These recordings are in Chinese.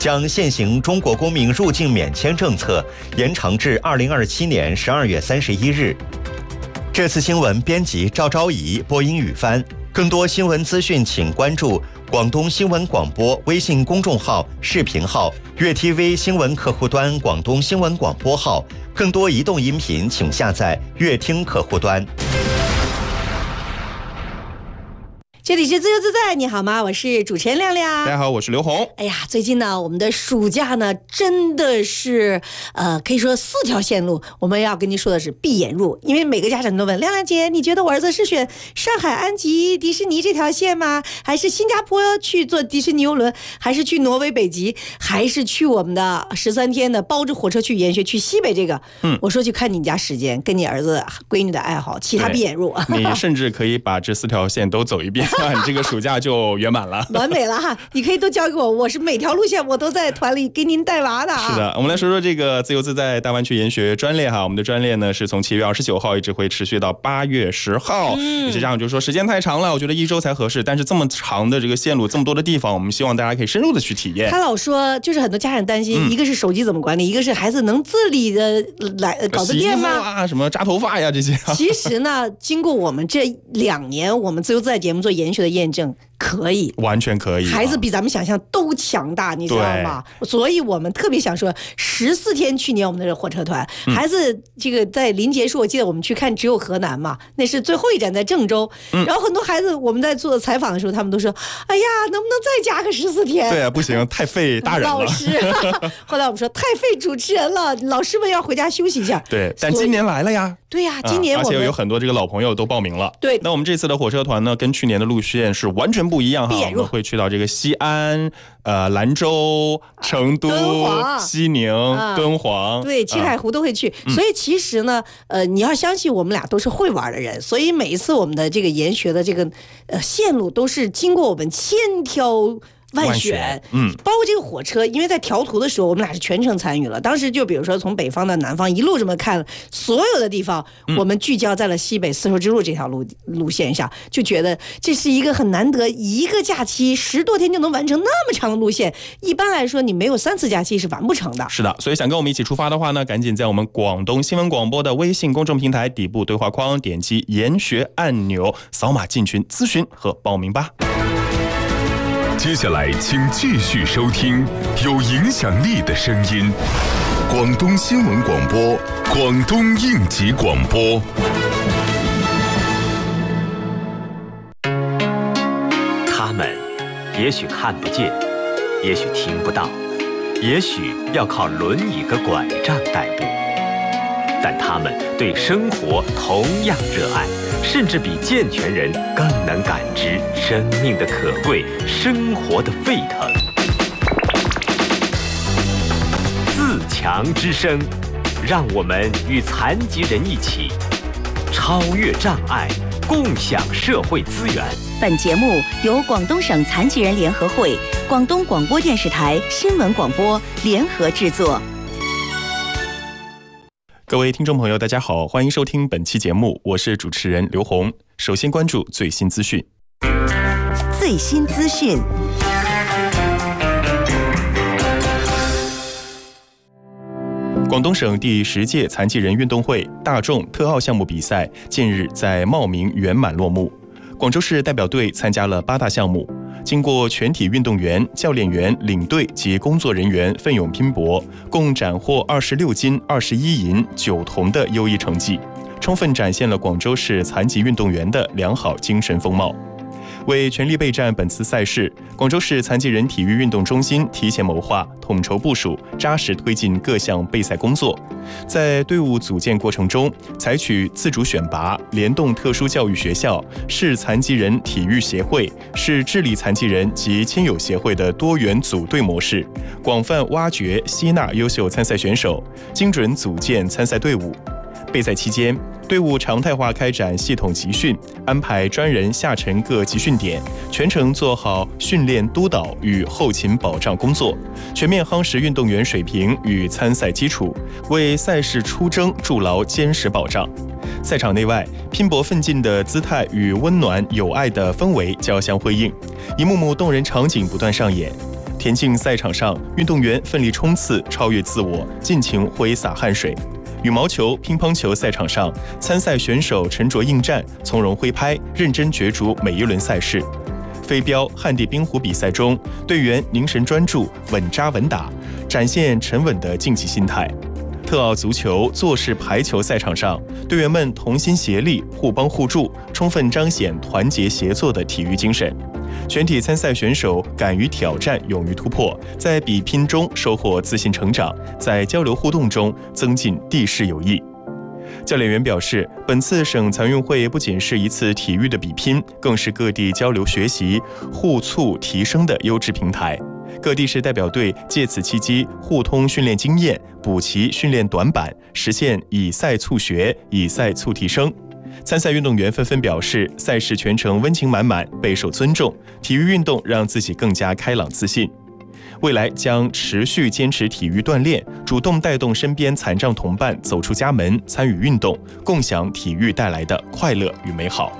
将现行中国公民入境免签政策延长至2027年12月31日。这次新闻编辑赵昭仪，播音宇帆。更多新闻资讯，请关注广东新闻广播微信公众号、视频号、粤 TV 新闻客户端、广东新闻广播号。更多移动音频，请下载粤听客户端。 这里是自由自在，你好吗？我是主持人亮亮。 大家好，我是刘红。 哎呀，最近呢，我们的暑假呢，真的是可以说4条线路，我们要跟您说的是闭眼入，因为每个家长都问亮亮姐，你觉得我儿子是选上海安吉迪士尼这条线吗？还是新加坡去坐迪士尼游轮，还是去挪威北极，还是去我们的13天的包着火车去研学去西北这个？我说去看你家时间，跟你儿子闺女的爱好，其他闭眼入。 你甚至可以把这4条线都走一遍。你这个暑假就圆满了， 完美了哈！你可以都交给我，我是每条路线我都在团里给您带娃的啊。 是的，我们来说说这个自由自在大湾区研学专列哈。我们的专列呢是从7月29号一直会持续到8月10号。有些家长就说时间太长了，我觉得1周才合适。但是这么长的这个线路，这么多的地方，我们希望大家可以深入的去体验。 他老说，就是很多家长担心，一个是手机怎么管理，一个是孩子能自理的来搞得定吗？ 洗衣服啊，什么扎头发呀这些。 其实呢，经过我们这2年，我们自由自在节目做研学的验证。可以， 完全可以， 孩子比咱们想象都强大，你知道吗？所以我们特别想说，14天去年我们的火车团，孩子这个在临结束，我记得我们去看只有河南嘛，那是最后一站在郑州，然后很多孩子我们在做采访的时候，他们都说，哎呀，能不能再加个14天？ 对啊，不行，太费大人了。 老师，后来我们说太费主持人了，老师们要回家休息一下。 对，但今年来了呀。 对呀，今年我们而且有很多这个老朋友都报名了。 对， 那我们这次的火车团呢，跟去年的路线是完全不一样哈。我们会去到这个西安、兰州、成都、西宁、敦煌， 对，青海湖都会去。所以其实呢，你要相信我们俩都是会玩的人，所以每一次我们的这个研学的这个线路都是经过我们千挑万选，包括这个火车，因为在调图的时候，我们俩是全程参与了。当时就比如说从北方到南方一路这么看，所有的地方，我们聚焦在了西北丝绸之路这条路线上，就觉得这是一个很难得，一个假期10多天就能完成那么长的路线。一般来说，你没有3次假期是完不成的。 是的，所以想跟我们一起出发的话呢，赶紧在我们广东新闻广播的微信公众平台底部对话框点击研学按钮，扫码进群咨询和报名吧。 接下来请继续收听有影响力的声音，广东新闻广播，广东应急广播。 他们也许看不见，也许听不到，也许要靠轮椅和拐杖代步，但他们对生活同样热爱，甚至比健全人更能感知生命的可贵，生活的沸腾。自强之声，让我们与残疾人一起超越障碍，共享社会资源。 本节目由广东省残疾人联合会、广东广播电视台新闻广播联合制作。 各位听众朋友大家好，欢迎收听本期节目，我是主持人刘红。首先关注最新资讯。 最新资讯。 广东省第10届残疾人运动会大众特奥项目比赛近日在茂名圆满落幕。广州市代表队参加了8大项目，经过全体运动员、教练员、领队及工作人员奋勇拼搏，共斩获26金、21银、9铜的优异成绩，充分展现了广州市残疾运动员的良好精神风貌。为全力备战本次赛事，广州市残疾人体育运动中心提前谋划、统筹部署、扎实推进各项备赛工作。在队伍组建过程中，采取自主选拔、联动特殊教育学校、市残疾人体育协会、市智力残疾人及亲友协会的多元组队模式，广泛挖掘、吸纳优秀参赛选手，精准组建参赛队伍。备赛期间，队伍常态化开展系统集训，安排专人下沉各集训点，全程做好训练督导与后勤保障工作，全面夯实运动员水平与参赛基础，为赛事出征筑牢坚实保障。赛场内外，拼搏奋进的姿态与温暖有爱的氛围交相辉映，一幕幕动人场景不断上演。 田径赛场上，运动员奋力冲刺，超越自我，尽情挥洒汗水。羽毛球、乒乓球赛场上，参赛选手沉着应战，从容挥拍，认真角逐每一轮赛事。飞镖、旱地冰壶比赛中，队员凝神专注，稳扎稳打，展现沉稳的竞技心态。特奥足球、坐式排球赛场上，队员们同心协力，互帮互助，充分彰显团结协作的体育精神。全体参赛选手敢于挑战，勇于突破，在比拼中收获自信成长，在交流互动中增进地势友谊。教练员表示，本次省残运会不仅是一次体育的比拼，更是各地交流学习、互促提升的优质平台。各地市代表队借此契机互通训练经验，补齐训练短板，实现以赛促学、以赛促提升。参赛运动员纷纷表示，赛事全程温情满满，备受尊重，体育运动让自己更加开朗自信。未来将持续坚持体育锻炼，主动带动身边残障同伴走出家门，参与运动，共享体育带来的快乐与美好。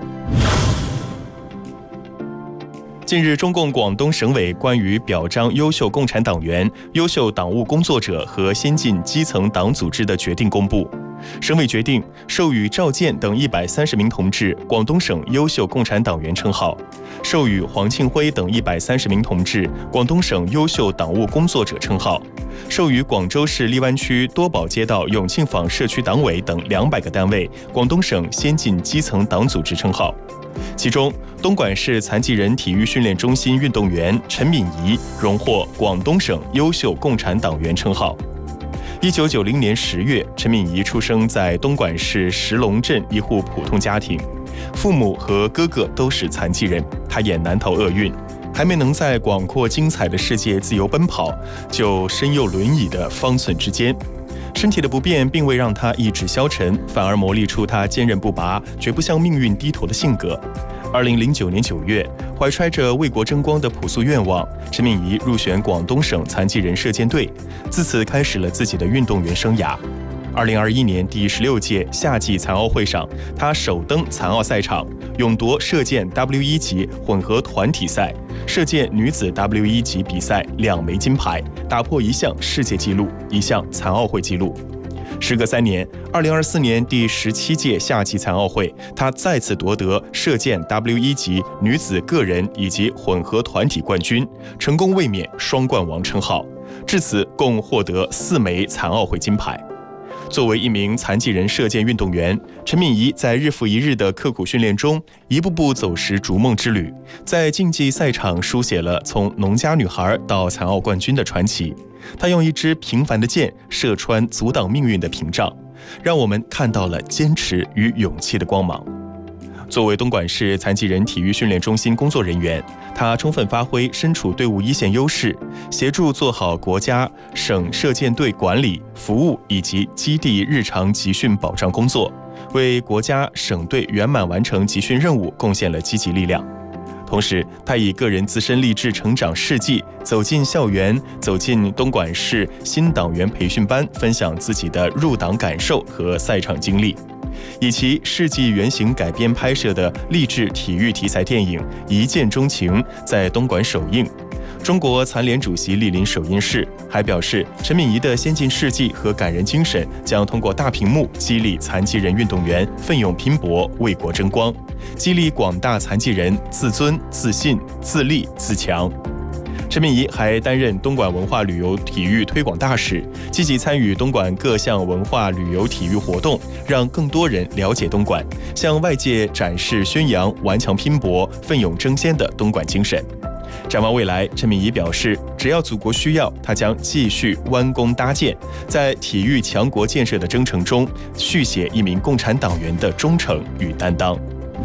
近日，中共广东省委关于表彰优秀共产党员、优秀党务工作者和先进基层党组织的决定公布。省委决定授予赵健等130名同志广东省优秀共产党员称号，授予黄庆辉等130名同志广东省优秀党务工作者称号，授予广州市荔湾区多宝街道永庆坊社区党委等200个单位广东省先进基层党组织称号。其中，东莞市残疾人体育训练中心运动员陈敏仪荣获广东省优秀共产党员称号。1990年10月，陈敏仪出生在东莞市石龙镇一户普通家庭，父母和哥哥都是残疾人，他也难逃厄运，还没能在广阔精彩的世界自由奔跑，就身幼轮椅的方寸之间。身体的不便并未让他意志消沉，反而磨砺出他坚韧不拔、绝不向命运低头的性格。2009年9月，怀揣着为国争光的朴素愿望，陈敏仪入选广东省残疾人射箭队，自此开始了自己的运动员生涯。2021年第16届夏季残奥会上，他首登残奥赛场，勇夺射箭 W1 级混合团体赛、射箭女子 W1 级比赛2枚金牌，打破1项世界纪录、1项残奥会纪录。时隔3年，2024年第17届夏季残奥会，他再次夺得射箭 W1 级女子个人以及混合团体冠军，成功卫冕双冠王称号，至此共获得4枚残奥会金牌。作为一名残疾人射箭运动员，陈敏仪在日复一日的刻苦训练中，一步步走实逐梦之旅，在竞技赛场书写了从农家女孩到残奥冠军的传奇。她用一支平凡的箭射穿阻挡命运的屏障，让我们看到了坚持与勇气的光芒。作为东莞市残疾人体育训练中心工作人员，他充分发挥身处队伍一线优势，协助做好国家、省射箭队管理、服务以及基地日常集训保障工作，为国家、省队圆满完成集训任务贡献了积极力量。同时，他以个人自身励志成长事迹，走进校园，走进东莞市新党员培训班，分享自己的入党感受和赛场经历。以其世纪原型改编拍摄的励志体育题材电影《一见钟情》在东莞首映。中国残联主席莅临首映式，还表示陈敏仪的先进事迹和感人精神将通过大屏幕激励残疾人运动员奋勇拼搏、为国争光，激励广大残疾人自尊、自信、自立、自强。陈敏仪还担任东莞文化旅游体育推广大使，积极参与东莞各项文化旅游体育活动，让更多人了解东莞，向外界展示宣扬顽强拼搏、奋勇争先的东莞精神。展望未来，陈敏仪表示，只要祖国需要，他将继续弯弓搭箭，在体育强国建设的征程中，续写一名共产党员的忠诚与担当。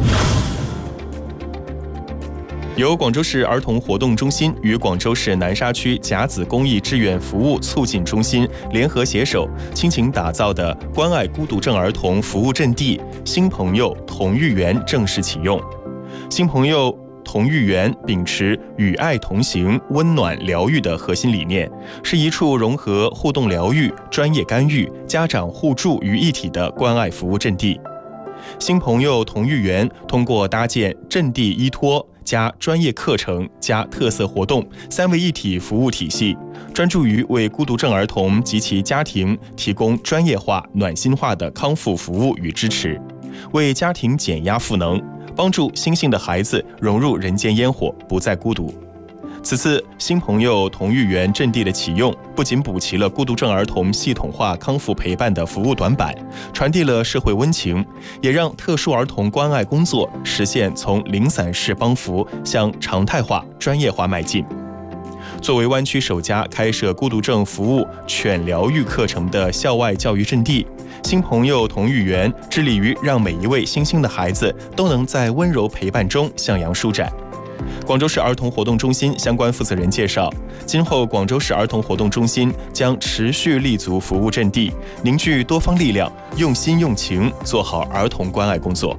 由广州市儿童活动中心与广州市南沙区甲子公益志愿服务促进中心联合携手，倾情打造的关爱孤独症儿童服务阵地新朋友童育园正式启用。新朋友童育园秉持与爱同行、温暖疗愈的核心理念，是一处融合互动疗愈、专业干预、家长互助于一体的关爱服务阵地。新朋友童育园通过搭建阵地依托、 加专业课程加特色活动3位一体服务体系，专注于为孤独症儿童及其家庭提供专业化、暖心化的康复服务与支持，为家庭减压赋能，帮助心性的孩子融入人间烟火，不再孤独。此次新朋友同育园阵地的启用，不仅补齐了孤独症儿童系统化康复陪伴的服务短板，传递了社会温情，也让特殊儿童关爱工作实现从零散式帮扶向常态化、专业化迈进。作为湾区首家开设孤独症服务犬疗愈课程的校外教育阵地，新朋友同育园致力于让每一位新兴的孩子都能在温柔陪伴中向阳舒展。广州市儿童活动中心相关负责人介绍，今后广州市儿童活动中心将持续立足服务阵地，凝聚多方力量，用心用情做好儿童关爱工作。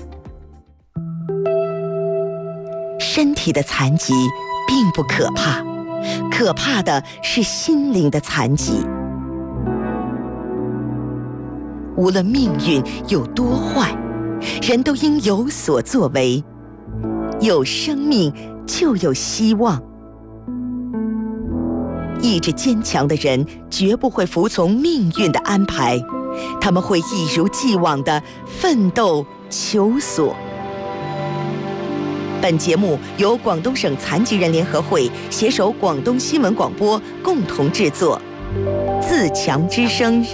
身体的残疾并不可怕，可怕的是心灵的残疾。无论命运有多坏，人都应有所作为。有生命就有希望。意志坚强的人绝不会服从命运的安排，他们会一如既往地奋斗求索。本节目由广东省残疾人联合会携手广东新闻广播共同制作，自强之声。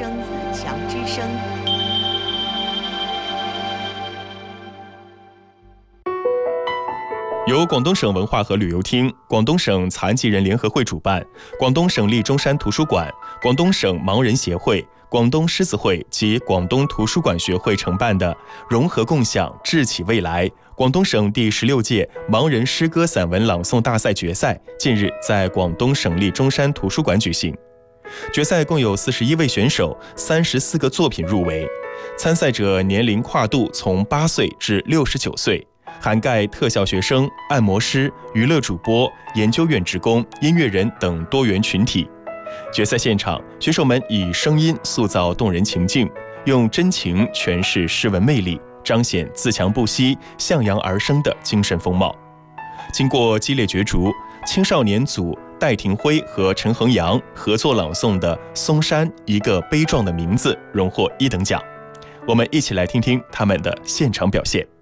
由广东省文化和旅游厅、广东省残疾人联合会主办，广东省立中山图书馆、广东省盲人协会、广东狮子会及广东图书馆学会承办的融合共享智启未来广东省第16届盲人诗歌散文朗诵大赛决赛近日在广东省立中山图书馆举行。决赛共有41位选手，34个作品入围，参赛者年龄跨度从8岁至69岁。涵盖特效学生、按摩师、娱乐主播、研究院职工、音乐人等多元群体。决赛现场，选手们以声音塑造动人情境，用真情诠释诗文魅力，彰显自强不息、向阳而生的精神风貌。经过激烈角逐，青少年组戴廷辉和陈恒阳合作朗诵的《松山一个悲壮的名字》荣获1等奖。我们一起来听听他们的现场表现。